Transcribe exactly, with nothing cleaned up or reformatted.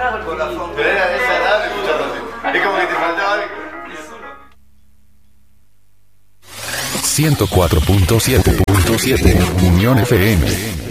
bravo el corazón. Pero era desagradable escucharlo así. Es como que te faltaba algo. ciento cuatro punto siete Unión F M.